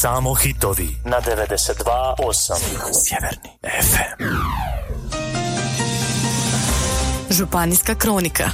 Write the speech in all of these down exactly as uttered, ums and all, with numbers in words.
Samo hitovi na devedeset dva osam Sjeverni ef em. Županijska kronika.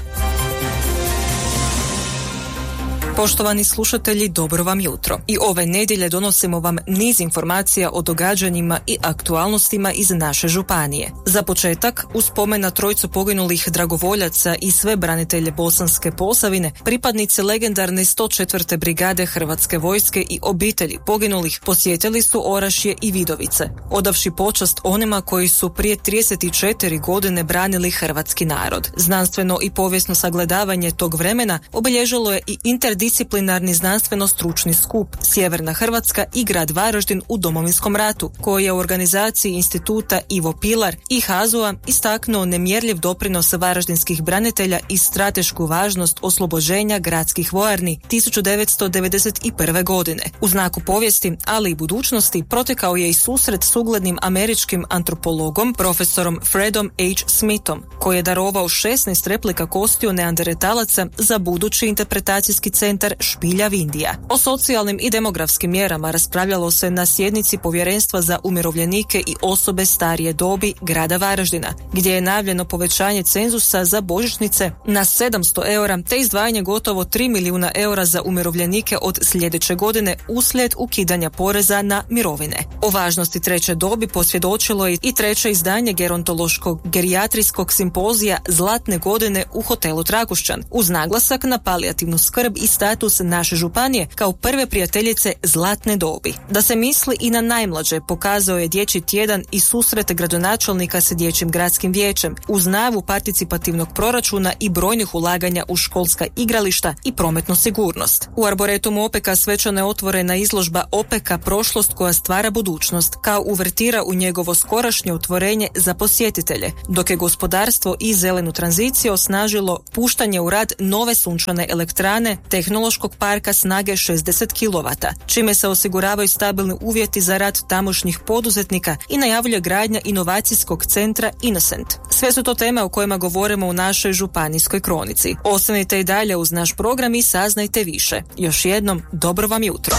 Poštovani slušatelji, dobro vam jutro. I ove nedjelje donosimo vam niz informacija o događanjima i aktualnostima iz naše županije. Za početak, uz spomen na trojicu poginulih dragovoljaca i sve branitelje Bosanske Posavine, pripadnici legendarne sto četvrte brigade Hrvatske vojske i obitelji poginulih posjetili su Orašje i Vidovice, odavši počast onima koji su prije trideset četiri godine branili hrvatski narod. Znanstveno i povijesno sagledavanje tog vremena obilježilo je i interdisciplinarni disciplinarni znanstveno-stručni skup Sjeverna Hrvatska i grad Varaždin u Domovinskom ratu, koji je u organizaciji instituta Ivo Pilar i Hazua istaknuo nemjerljiv doprinos varaždinskih branitelja i stratešku važnost oslobođenja gradskih vojarni tisuću devetsto devedeset prve. godine. U znaku povijesti, ali i budućnosti, protekao je i susret s uglednim američkim antropologom, profesorom Fredom H. Smithom, koji je darovao šesnaest replika kostiju neandertalaca za budući interpretacijski centar Špilja Vindija. O socijalnim i demografskim mjerama raspravljalo se na sjednici Povjerenstva za umirovljenike i osobe starije dobi grada Varaždina, gdje je najavljeno povećanje cenzusa za božićnice na sedamsto eura te izdvajanje gotovo tri milijuna eura za umirovljenike od sljedeće godine uslijed ukidanja poreza na mirovine. O važnosti treće dobi posvjedočilo je i treće izdanje gerontološkog gerijatrijskog simpozija Zlatne godine u hotelu Trakošćan, uz naglasak na palijativnu skrb i status naše županije kao prve prijateljice zlatne dobi. Da se misli i na najmlađe pokazao je dječji tjedan i susret gradonačelnika sa dječjim gradskim vijećem uz najavu participativnog proračuna i brojnih ulaganja u školska igrališta i prometnu sigurnost. U Arboretumu Opeka svečano je otvorena izložba Opeka prošlost koja stvara budućnost, kao uvertira u njegovo skorašnje otvorenje za posjetitelje, dok je gospodarstvo i zelenu tranziciju osnažilo puštanje u rad nove sunčane elektrane tehnološkog parka snage šezdeset kilovata, čime se osiguravaju stabilni uvjeti za rad tamošnjih poduzetnika i najavljuje gradnja inovacijskog centra Innocent. Sve su to teme o kojima govorimo u našoj županijskoj kronici. Ostanite i dalje uz naš program i saznajte više. Još jednom, dobro vam jutro.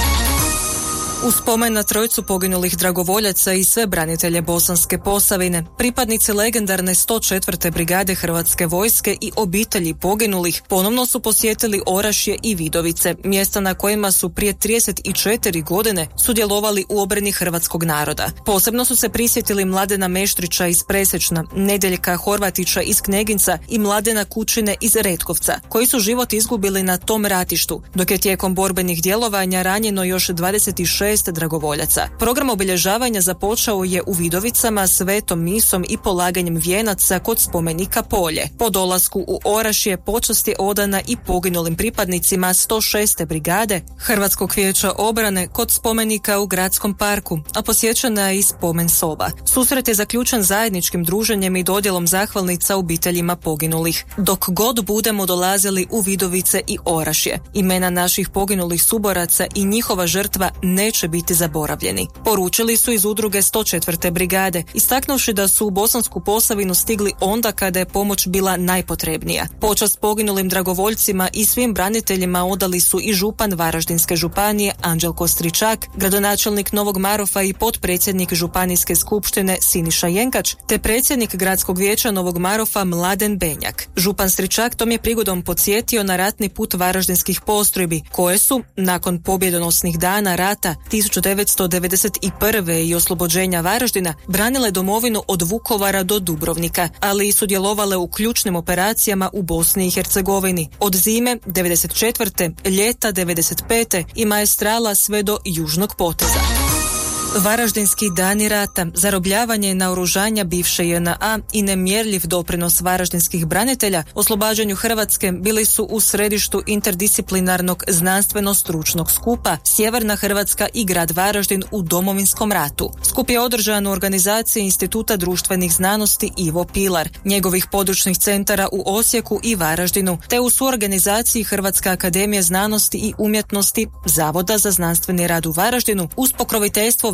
U spomen na trojicu poginulih dragovoljaca i sve branitelje Bosanske Posavine, pripadnici legendarne sto četvrte brigade Hrvatske vojske i obitelji poginulih ponovno su posjetili Orašje i Vidovice, mjesta na kojima su prije trideset četiri godine sudjelovali u obrani hrvatskog naroda. Posebno su se prisjetili Mladena Meštrića iz Presečna, Nedeljka Horvatića iz Kneginca i Mladena Kučine iz Retkovca, koji su život izgubili na tom ratištu, dok je tijekom borbenih djelovanja ranjeno još dvadeset šest dragovoljaca. Program obilježavanja započeo je u Vidovicama svetom misom i polaganjem vijenaca kod spomenika Polje. Po dolasku u Orašje počast je odana i poginulim pripadnicima sto šeste brigade Hrvatskog vijeća obrane kod spomenika u Gradskom parku, a posjećena je i spomen soba. Susret je zaključen zajedničkim druženjem i dodjelom zahvalnica obiteljima poginulih. Dok god budemo dolazili u Vidovice i Orašje, imena naših poginulih suboraca i njihova žrtva neće biti zaboravljeni, poručili su iz udruge sto četvrte brigade, istaknuvši da su u Bosansku Posavinu stigli onda kada je pomoć bila najpotrebnija. Počast poginulim dragovoljcima i svim braniteljima odali su i župan Varaždinske županije Anđelko Stričak, gradonačelnik Novog Marofa i potpredsjednik Županijske skupštine Siniša Jenkač, te predsjednik Gradskog vijeća Novog Marofa Mladen Benjak. Župan Stričak tom je prigodom podsjetio na ratni put varaždinskih postrojbi, koje su, nakon pobjedonosnih dana rata tisuću devetsto devedeset prve. i oslobođenja Varaždina, branile domovinu od Vukovara do Dubrovnika, ali i sudjelovale u ključnim operacijama u Bosni i Hercegovini, od zime devedeset četvrte. ljeta devedeset pete. i maestrala sve do južnog poteza. Varaždinski dani rata, zarobljavanje naoružanja bivše J N A i nemjerljiv doprinos varaždinskih branitelja oslobađanju Hrvatske bili su u središtu interdisciplinarnog znanstveno-stručnog skupa Sjeverna Hrvatska i grad Varaždin u Domovinskom ratu. Skup je održan u organizaciji Instituta društvenih znanosti Ivo Pilar, njegovih područnih centara u Osijeku i Varaždinu, te u suorganizaciji Hrvatska akademija znanosti i umjetnosti, Zavoda za znanstveni rad u Varaždinu uz pokroviteljstvo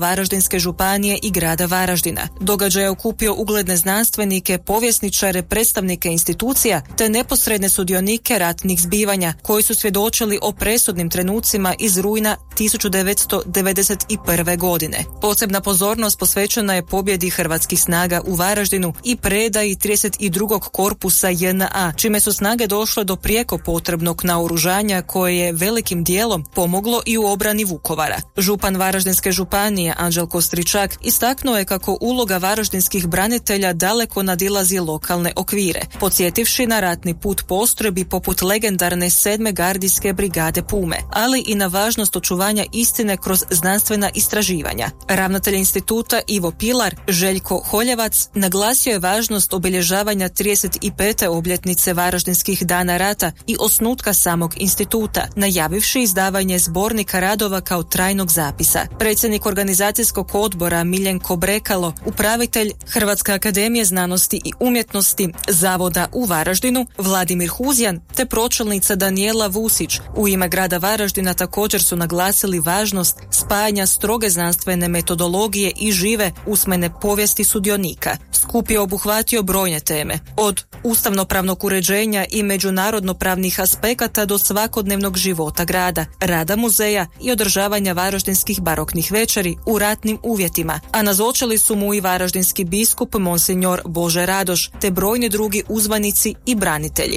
Varaždinske županije i grada Varaždina. Događaj je okupio ugledne znanstvenike, povjesničare, predstavnike institucija te neposredne sudionike ratnih zbivanja koji su svjedočili o presudnim trenucima iz rujna tisuću devetsto devedeset prve. godine. Posebna pozornost posvećena je pobjedi hrvatskih snaga u Varaždinu i predaji trideset drugog korpusa J N A, čime su snage došle do prijeko potrebnog naoružanja koje je velikim dijelom pomoglo i u obrani Vukovara. Župan Varaždinske županije Anđelko Stričak istaknuo je kako uloga varaždinskih branitelja daleko nadilazi lokalne okvire, podsjetivši na ratni put postrojbi poput legendarne sedme gardijske brigade Pume, ali i na važnost očuvanja istine kroz znanstvena istraživanja. Ravnatelj instituta Ivo Pilar, Željko Holjevac, naglasio je važnost obilježavanja trideset pete obljetnice Varaždinskih dana rata i osnutka samog instituta, najavivši izdavanje zbornika radova kao trajnog zapisa. Predsjednik organizacijskog odbora Miljenko Brekalo, upravitelj Hrvatske akademije znanosti i umjetnosti Zavoda u Varaždinu Vladimir Huzjan te pročelnica Danijela Vusić u ime grada Varaždina također su naglasili važnost spajanja stroge znanstvene metodologije i žive usmene povijesti sudionika. Skup je obuhvatio brojne teme, od ustavnopravnog uređenja i međunarodnopravnih aspekata do svakodnevnog života grada, rada muzeja i održavanja varaždinskih baroknih večeri u ratnim uvjetima, a nazočili su mu i varaždinski biskup Monsinjor Bože Radoš te brojni drugi uzvanici i branitelji.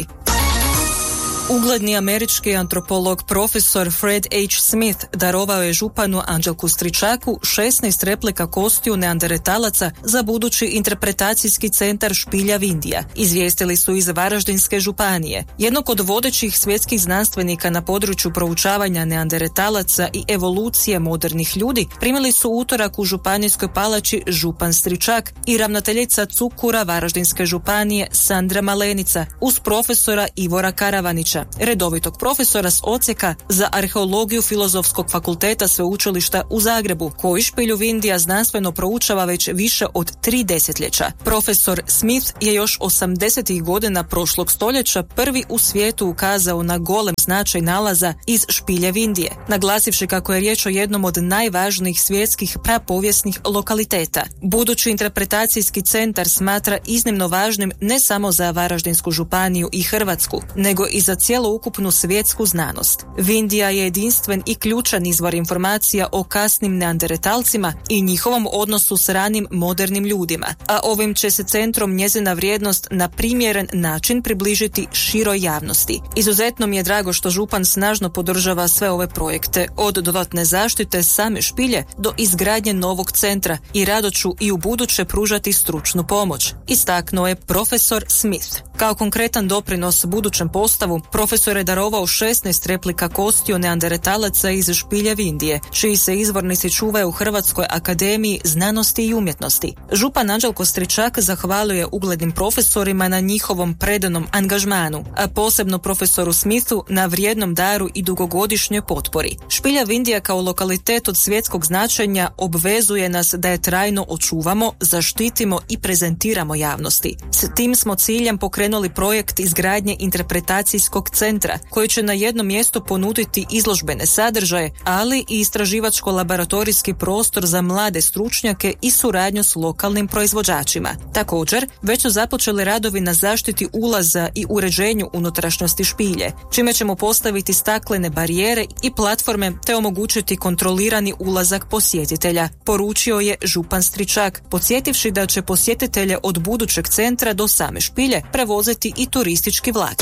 Ugledni američki antropolog profesor Fred H. Smith darovao je županu Anđelku Stričaku šesnaest replika kostiju neandertalaca za budući interpretacijski centar Špilja Vindija, izvijestili su iz Varaždinske županije. Jednog od vodećih svjetskih znanstvenika na području proučavanja neandertalaca i evolucije modernih ljudi primili su utorak u županijskoj palači župan Stričak i ravnateljica Cukura Varaždinske županije Sandra Malenica uz profesora Ivora Karavanića, redovitog profesora s odsjeka za arheologiju Filozofskog fakulteta Sveučilišta u Zagrebu, koji Špilju Vindija znanstveno proučava već više od tri desetljeća. Profesor Smith je još osamdesetih godina prošlog stoljeća prvi u svijetu ukazao na golem značaj nalaza iz Špilje Vindije, naglasivši kako je riječ o jednom od najvažnijih svjetskih prapovijesnih lokaliteta. Budući interpretacijski centar smatra iznimno važnim ne samo za Varaždinsku županiju i Hrvatsku, nego i za cijeloukupnu svjetsku znanost. Vindija je jedinstven i ključan izvor informacija o kasnim neandertalcima i njihovom odnosu s ranim modernim ljudima, a ovim će se centrom njezina vrijednost na primjeren način približiti široj javnosti. Izuzetno mi je drago što župan snažno podržava sve ove projekte, od dodatne zaštite same Špilje do izgradnje novog centra i rado ću i u buduće pružati stručnu pomoć, istaknuo je profesor Smith. Kao konkretan doprinos budućem postavu, profesor je darovao šesnaest replika kostiju neandertalaca iz Špilje Vindije, čiji se izvornici čuvaju u Hrvatskoj akademiji znanosti i umjetnosti. Župan Anđelko Stričak zahvalio je uglednim profesorima na njihovom predanom angažmanu, a posebno profesoru Smithu na vrijednom daru i dugogodišnjoj potpori. Špilja Vindija kao lokalitet od svjetskog značenja obvezuje nas da je trajno očuvamo, zaštitimo i prezentiramo javnosti. S tim smo ciljem pokrenuli projekt izgradnje interpretacijskog centra koji će na jednom mjestu ponuditi izložbene sadržaje, ali i istraživačko-laboratorijski prostor za mlade stručnjake i suradnju s lokalnim proizvođačima. Također, već su započeli radovi na zaštiti ulaza i uređenju unutrašnjosti Špilje, čime ćemo postaviti staklene barijere i platforme te omogućiti kontrolirani ulazak posjetitelja, poručio je župan Stričak, podsjetivši da će posjetitelje od budućeg centra do same Špilje prevoziti i turistički vlak.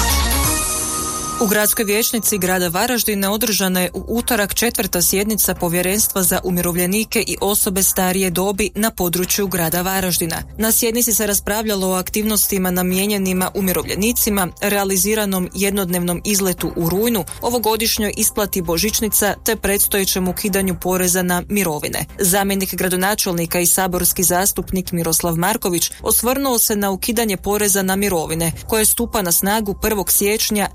U gradskoj vijećnici grada Varaždina održana je u utorak četvrta sjednica Povjerenstva za umirovljenike i osobe starije dobi na području grada Varaždina. Na sjednici se raspravljalo o aktivnostima namijenjenima umirovljenicima, realiziranom jednodnevnom izletu u rujnu, ovogodišnjoj isplati božićnica te predstojećem ukidanju poreza na mirovine. Zamjenik gradonačelnika i saborski zastupnik Miroslav Marković osvrnuo se na ukidanje poreza na mirovine, koje stupa na snagu prvog siječnja dvije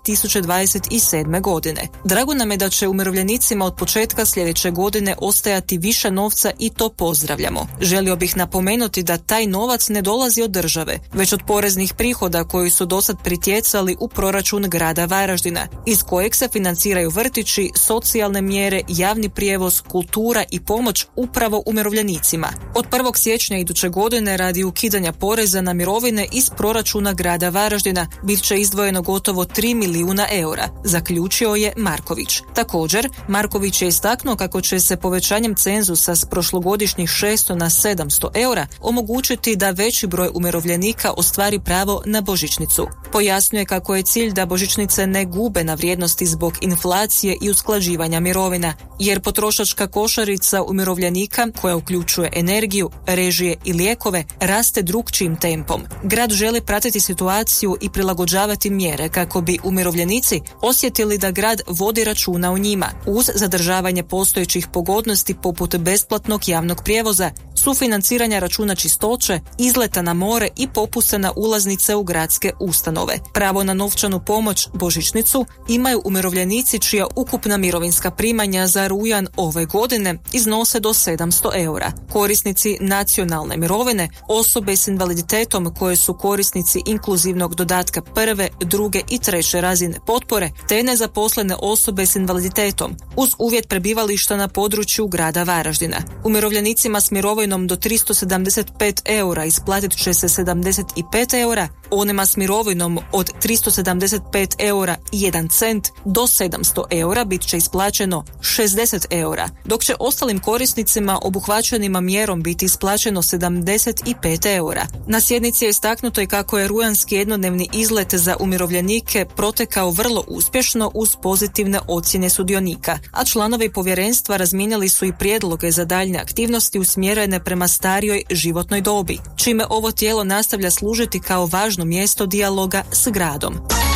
tisuće dvadeset sedme. godine. Drago nam je da će umirovljenicima od početka sljedeće godine ostajati više novca i to pozdravljamo. Želio bih napomenuti da taj novac ne dolazi od države, već od poreznih prihoda koji su dosad pritjecali u proračun grada Varaždina, iz kojeg se financiraju vrtići, socijalne mjere, javni prijevoz, kultura i pomoć upravo umirovljenicima. Od prvog siječnja iduće godine radi ukidanja poreza na mirovine iz proračuna grada Varaždina bit će izdvojeno gotovo tri milijuna eura, zaključio je Marković. Također, Marković je istaknuo kako će se povećanjem cenzusa s prošlogodišnjih šesto na sedamsto eura omogućiti da veći broj umirovljenika ostvari pravo na božićnicu. Pojasnio je kako je cilj da božićnice ne gube na vrijednosti zbog inflacije i usklađivanja mirovina, jer potrošačka košarica umirovljenika, koja uključuje energiju, režije i lijekove, raste drukčijim tempom. Grad želi pratiti situaciju i prilagođavati mjere kako bi umirovljenici osjetili da grad vodi računa o njima, uz zadržavanje postojećih pogodnosti poput besplatnog javnog prijevoza, sufinanciranja računa čistoće, izleta na more i popusta na ulaznice u gradske ustanove. Pravo na novčanu pomoć, božićnicu, imaju umirovljenici čija ukupna mirovinska primanja za rujan ove godine iznose do sedamsto eura. Korisnici nacionalne mirovine, osobe s invaliditetom koje su korisnici inkluzivnog dodatka prve, druge i treće razine potpore, te nezaposlene osobe s invaliditetom, uz uvjet prebivališta na području grada Varaždina. Umirovljenicima s mirovinom do tristo sedamdeset pet eura isplatit će se sedamdeset pet eura, onima s mirovinom od tristo sedamdeset pet eura i jedan cent do sedamsto eura bit će isplaćeno šezdeset eura, dok će ostalim korisnicima obuhvaćenima mjerom biti isplaćeno sedamdeset pet eura. Na sjednici je istaknuto i kako je rujanski jednodnevni izlet za umirovljenike protekao vrlo uspješno uz pozitivne ocjene sudionika, a članovi povjerenstva razmijenili su i prijedloge za daljnje aktivnosti usmjerene prema starijoj životnoj dobi, čime ovo tijelo nastavlja služiti kao važno mjesto dijaloga s gradom.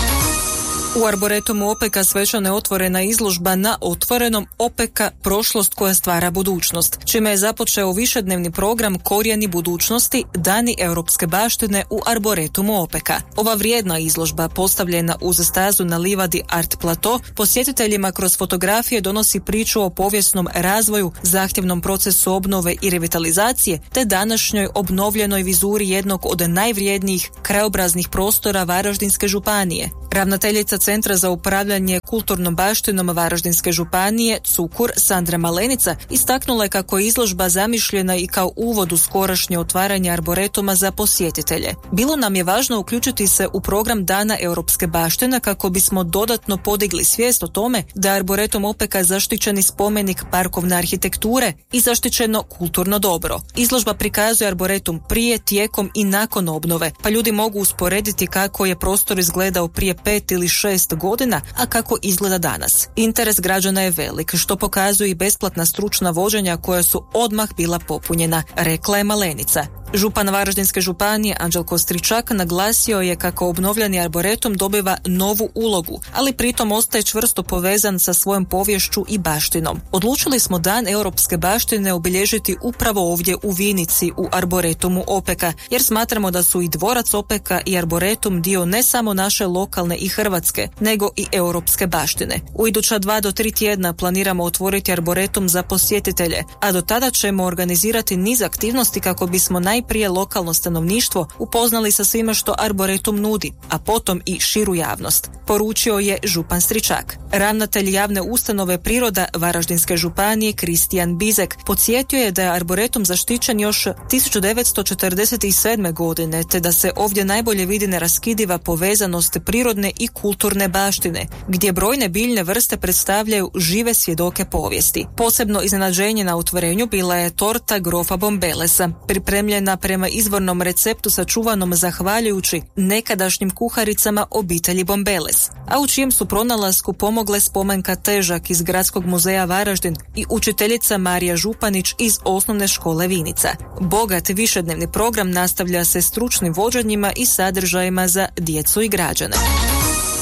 U Arboretumu Opeka svečano je otvorena izložba Na otvorenom Opeka prošlost koja stvara budućnost, čime je započeo višednevni program Korijeni budućnosti Dani europske baštine u Arboretumu Opeka. Ova vrijedna izložba, postavljena uz stazu na livadi Art Plateau, posjetiteljima kroz fotografije donosi priču o povijesnom razvoju, zahtjevnom procesu obnove i revitalizacije, te današnjoj obnovljenoj vizuri jednog od najvrijednijih krajobraznih prostora Varaždinske županije. Ravnateljica Centra za upravljanje kulturnom baštinom Varaždinske županije Cukur Sandra Malenica istaknula je kako je izložba zamišljena i kao uvod u skorašnje otvaranje arboretuma za posjetitelje. Bilo nam je važno uključiti se u program Dana europske baštine kako bismo dodatno podigli svijest o tome da je Arboretum Opeka zaštićeni spomenik parkovne arhitekture i zaštićeno kulturno dobro. Izložba prikazuje arboretum prije, tijekom i nakon obnove, pa ljudi mogu usporediti kako je prostor izgledao prije pet ili šest godina, a kako izgleda danas. Interes građana je velik, što pokazuje i besplatna stručna vođenja koja su odmah bila popunjena, rekla je Malenica. Župan Varaždinske županije Anđelko Stričak naglasio je kako obnovljeni arboretum dobiva novu ulogu, ali pritom ostaje čvrsto povezan sa svojom poviješću i baštinom. Odlučili smo Dan europske baštine obilježiti upravo ovdje u Vinici u Arboretumu Opeka, jer smatramo da su i dvorac Opeka i arboretum dio ne samo naše lokalne i hrvatske, nego i europske baštine. U iduća dva do tri tjedna planiramo otvoriti arboretum za posjetitelje, a do tada ćemo organizirati niz aktivnosti kako bismo naj prije lokalno stanovništvo upoznali sa svime što arboretum nudi, a potom i širu javnost, poručio je župan Stričak. Ravnatelj javne ustanove Priroda Varaždinske županije Kristijan Bizek podsjetio je da je arboretum zaštićen još tisuću devetsto četrdeset sedme. godine, te da se ovdje najbolje vidi neraskidiva povezanost prirodne i kulturne baštine, gdje brojne biljne vrste predstavljaju žive svjedoke povijesti. Posebno iznenađenje na otvorenju bila je torta grofa Bombelesa, pripremljena prema izvornom receptu sačuvanom zahvaljujući nekadašnjim kuharicama obitelji Bombeles, a u čijem su pronalasku pomogle Spomenka Težak iz Gradskog muzeja Varaždin i učiteljica Marija Županić iz Osnovne škole Vinica. Bogat višednevni program nastavlja se stručnim vođenjima i sadržajima za djecu i građane.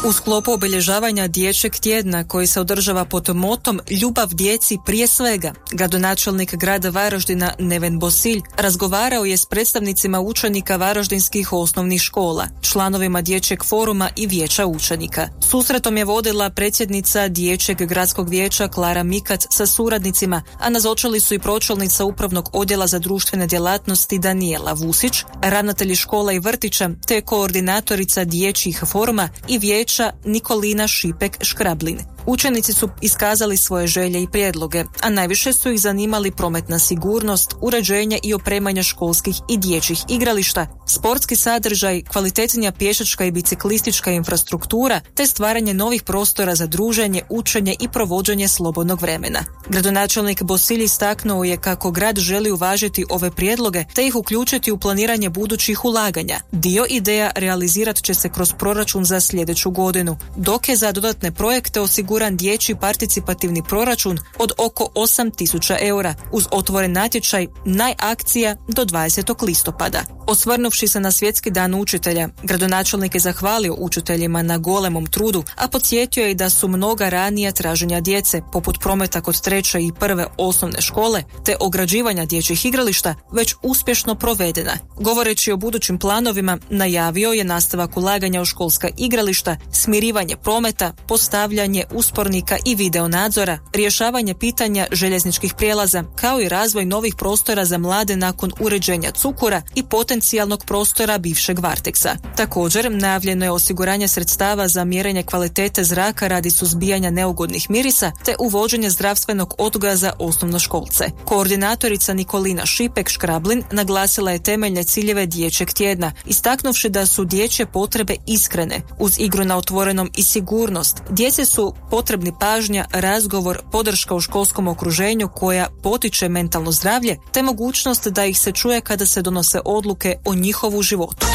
U sklopu obilježavanja dječjeg tjedna koji se održava pod motom Ljubav djeci prije svega, gradonačelnik grada Varaždina Neven Bosilj razgovarao je s predstavnicima učenika varaždinskih osnovnih škola, članovima dječjeg foruma i vijeća učenika. Susretom je vodila predsjednica dječjeg gradskog vijeća Klara Mikac sa suradnicima, a nazočili su i pročelnica upravnog odjela za društvene djelatnosti Danijela Vusić, ravnatelji škola i vrtića te koordinatorica dječjih foruma i vijeća Nikolina Šipek-Škrablin. Učenici su iskazali svoje želje i prijedloge, a najviše su ih zanimali prometna sigurnost, uređenje i opremanje školskih i dječjih igrališta, sportski sadržaj, kvalitetnija pješačka i biciklistička infrastruktura te stvaranje novih prostora za druženje, učenje i provođenje slobodnog vremena. Gradonačelnik Bosilj istaknuo je kako grad želi uvažiti ove prijedloge te ih uključiti u planiranje budućih ulaganja. Dio ideja realizirat će se kroz proračun za sljedeću godinu, dok je za dodatne projekte osiguran dječji participativni proračun od oko osam tisuća eura uz otvoren natječaj Najakcija do dvadesetog listopada. Osvrnuvši se na Svjetski dan učitelja, gradonačelnik je zahvalio učiteljima na golemom trudu, a podsjetio je i da su mnoga ranija traženja djece, poput prometa kod treće i prve osnovne škole, te ograđivanja dječjih igrališta, već uspješno provedena. Govoreći o budućim planovima, najavio je nastavak ulaganja u školska igrališta, smirivanje prometa, postavljanje uspornika i video nadzora, rješavanje pitanja željezničkih prijelaza, kao i razvoj novih prostora za mlade nakon uređenja Cukura i potencijalnog prostora bivšeg Varteksa. Također, najavljeno je osiguranje sredstava za mjerenje kvalitete zraka radi suzbijanja neugodnih mirisa te uvođenje zdravstvenog odgoja za osnovnoškolce. Koordinatorica Nikolina Šipek-Škrablin naglasila je temeljne ciljeve dječjeg tjedna, istaknuvši da su dječje potrebe iskrene, uz igru na otvorenom i sigurnost. Djece su potrebni pažnja, razgovor, podrška u školskom okruženju koja potiče mentalno zdravlje, te mogućnost da ih se čuje kada se donose odluke o njihovu životu.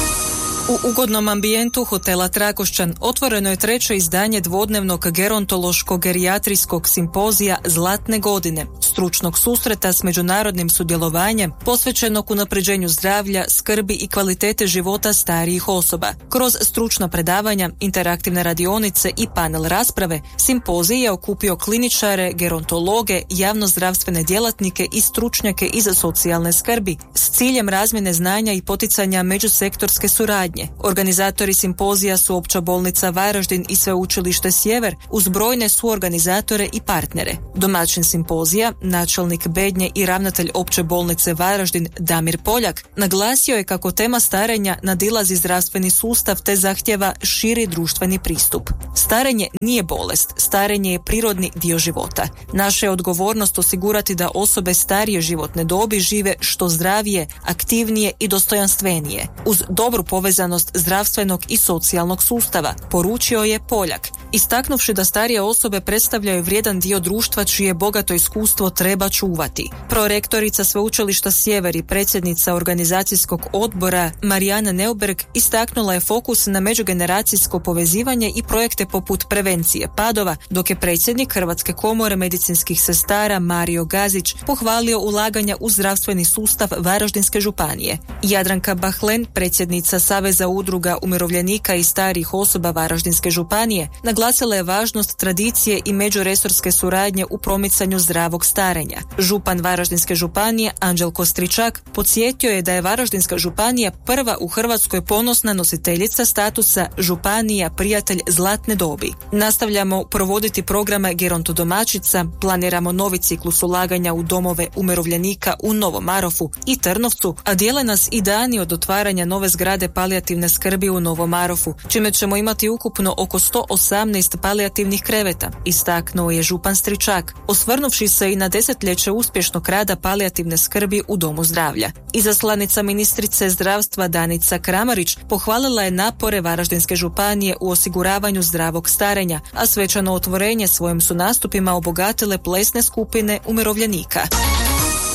U ugodnom ambijentu hotela Trakošćan otvoreno je treće izdanje dvodnevnog gerontološko-gerijatrijskog simpozija Zlatne godine, stručnog susreta s međunarodnim sudjelovanjem posvećenog unapređenju zdravlja, skrbi i kvalitete života starijih osoba. Kroz stručna predavanja, interaktivne radionice i panel rasprave, simpozij je okupio kliničare, gerontologe, javnozdravstvene djelatnike i stručnjake iz socijalne skrbi s ciljem razmjene znanja i poticanja međusektorske suradnje. Organizatori simpozija su Opća bolnica Varaždin i Sveučilište Sjever uz brojne suorganizatore i partnere. Domaćin simpozija, načelnik Bednje i ravnatelj Opće bolnice Varaždin Damir Poljak, naglasio je kako tema starenja nadilazi zdravstveni sustav te zahtjeva širi društveni pristup. Starenje nije bolest, starenje je prirodni dio života. Naša je odgovornost osigurati da osobe starije životne dobi žive što zdravije, aktivnije i dostojanstvenije, uz dobru povezanost zdravstvenog i socijalnog sustava, poručio je Poljak, istaknuvši da starije osobe predstavljaju vrijedan dio društva čije bogato iskustvo treba čuvati. Prorektorica Sveučilišta Sjever i predsjednica organizacijskog odbora Marijana Neuberg istaknula je fokus na međugeneracijsko povezivanje i projekte poput prevencije padova, dok je predsjednik Hrvatske komore medicinskih sestara Mario Gazić pohvalio ulaganja u zdravstveni sustav Varaždinske županije. Jadranka Bahlen, predsjednica Saveza udruga umirovljenika i starijih osoba Varaždinske županije, naglasila je važnost tradicije i međuresorske suradnje u promicanju zdravog starenja. Župan Varaždinske županije Anđelko Stričak podsjetio je da je Varaždinska županija prva u Hrvatskoj ponosna nositeljica statusa županija prijatelj zlatne dobi. Nastavljamo provoditi programe gerontodomaćica, planiramo novi ciklus ulaganja u domove umirovljenika u Novom Marofu i Trnovcu, a dijele nas i dani od otvaranja nove zgrade palijativne skrbi u Novom Marofu, čime ćemo imati ukupno oko sto osamnaest palijativnih kreveta, istaknuo je župan Stričak, osvrnuvši se i na desetljeće uspješnog rada palijativne skrbi u Domu zdravlja. Izaslanica ministrice zdravstva Danica Kramarić pohvalila je napore Varaždinske županije u osiguravanju zdravog starenja, a svečano otvorenje svojim su nastupima obogatile plesne skupine umirovljenika.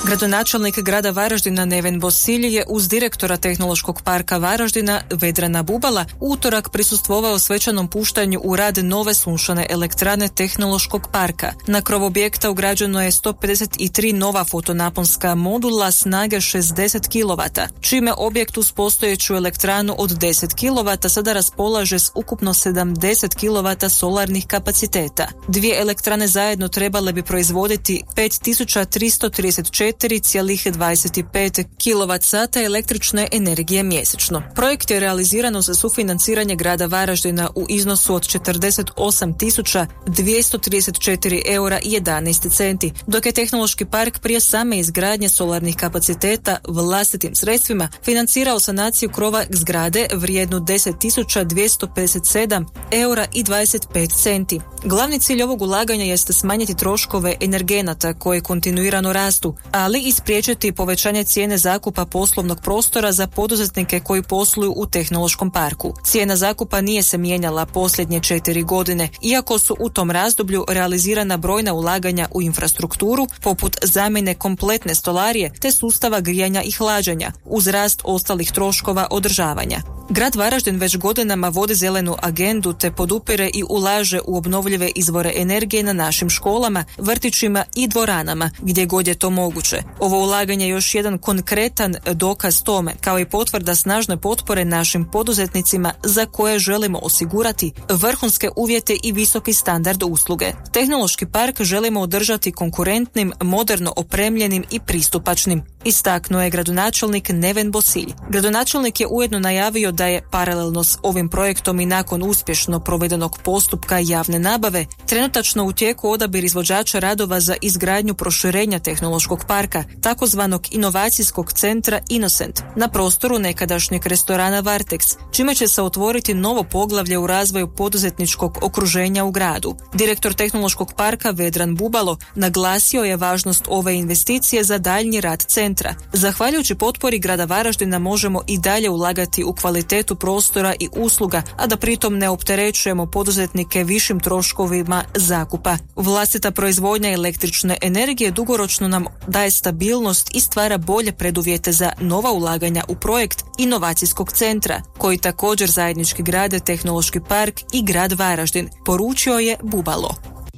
Gradonačelnik grada Varaždina Neven Bosilj je uz direktora Tehnološkog parka Varaždina Vedrana Bubala utorak prisustvovao svečanom puštanju u rad nove sunčane elektrane Tehnološkog parka. Na krov objekta ugrađeno je sto pedeset tri nova fotonaponska modula snage šezdeset kilovata, čime objekt uz postojeću elektranu od deset kilovata sada raspolaže s ukupno sedamdeset kilovata solarnih kapaciteta. Dvije elektrane zajedno trebale bi proizvoditi pet tisuća tristo trideset četiri zarez dvadeset pet kilovat sata električne energije mjesečno. Projekt je realiziran uz sufinanciranje grada Varaždina u iznosu od četrdeset osam tisuća dvjesto trideset četiri eura i jedanaest centi, dok je Tehnološki park prije same izgradnje solarnih kapaciteta vlastitim sredstvima financirao sanaciju krova zgrade vrijednu deset tisuća dvjesto pedeset sedam eura i dvadeset pet centi. Glavni cilj ovog ulaganja jeste smanjiti troškove energenata koje kontinuirano rastu, ali i spriječiti povećanje cijene zakupa poslovnog prostora za poduzetnike koji posluju u Tehnološkom parku. Cijena zakupa nije se mijenjala posljednje četiri godine, iako su u tom razdoblju realizirana brojna ulaganja u infrastrukturu, poput zamjene kompletne stolarije te sustava grijanja i hlađenja, uz rast ostalih troškova održavanja. Grad Varaždin već godinama vodi zelenu agendu te podupire i ulaže u obnovljive izvore energije na našim školama, vrtićima i dvoranama, gdje god je to moguće. Ovo ulaganje je još jedan konkretan dokaz tome, kao i potvrda snažne potpore našim poduzetnicima za koje želimo osigurati vrhunske uvjete i visoki standard usluge. Tehnološki park želimo održati konkurentnim, moderno opremljenim i pristupačnim, istaknuo je gradonačelnik Neven Bosilj. Gradonačelnik je ujedno najavio da je paralelno s ovim projektom i nakon uspješno provedenog postupka javne nabave trenutačno u tijeku odabir izvođača radova za izgradnju proširenja Tehnološkog parka, takozvanog inovacijskog centra Innocent, na prostoru nekadašnjeg restorana Varteks, čime će se otvoriti novo poglavlje u razvoju poduzetničkog okruženja u gradu. Direktor Tehnološkog parka Vedran Bubalo naglasio je važnost ove investicije za daljnji rad centra. Zahvaljujući potpori grada Varaždina možemo i dalje ulagati u kvalitetu prostora i usluga, a da pritom ne opterećujemo poduzetnike višim troškovima zakupa. Vlastita proizvodnja električne energije dugoročno nam daje stabilnost i stvara bolje preduvjete za nova ulaganja u projekt inovacijskog centra, koji također zajednički grade Tehnološki park i grad Varaždin, poručio je Bubalo.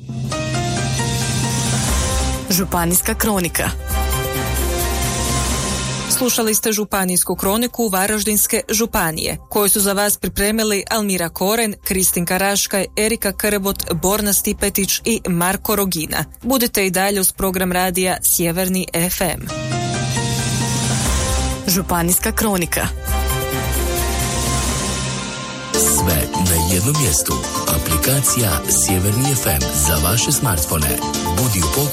Županijska kronika. Slušali ste županijsku kroniku Varaždinske županije, koju su za vas pripremili Almira Koren, Kristinka Raškaj, Erika Krbot, Borna Stipetić i Marko Rogina. Budite i dalje uz program radija Sjeverni ef em. Županijska kronika. Sve na jednom mjestu. Aplikacija Sjeverni ef em za vaše smartfone. Budi u